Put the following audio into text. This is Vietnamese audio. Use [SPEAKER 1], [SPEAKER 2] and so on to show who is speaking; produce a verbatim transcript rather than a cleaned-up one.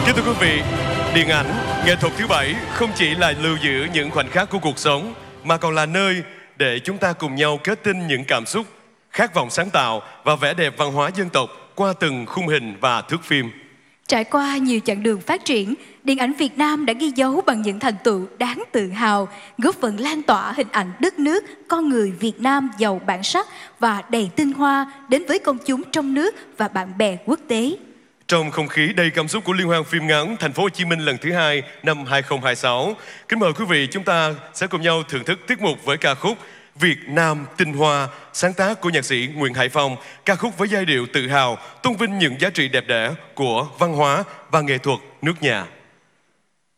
[SPEAKER 1] Kính thưa quý vị, điện ảnh, nghệ thuật thứ bảy không chỉ là lưu giữ những khoảnh khắc của cuộc sống, mà còn là nơi để chúng ta cùng nhau kết tinh những cảm xúc, khát vọng sáng tạo và vẻ đẹp văn hóa dân tộc qua từng khung hình và thước phim.
[SPEAKER 2] Trải qua nhiều chặng đường phát triển, điện ảnh Việt Nam đã ghi dấu bằng những thành tựu đáng tự hào, góp phần lan tỏa hình ảnh đất nước, con người Việt Nam giàu bản sắc và đầy tinh hoa đến với công chúng trong nước và bạn bè quốc tế.
[SPEAKER 1] Trong không khí đầy cảm xúc của Liên hoan phim ngắn Thành phố Hồ Chí Minh lần thứ hai năm hai không hai sáu, kính mời quý vị chúng ta sẽ cùng nhau thưởng thức tiết mục với ca khúc Việt Nam Tinh Hoa, sáng tác của nhạc sĩ Nguyễn Hải Phong, ca khúc với giai điệu tự hào, tôn vinh những giá trị đẹp đẽ của văn hóa và nghệ thuật nước nhà.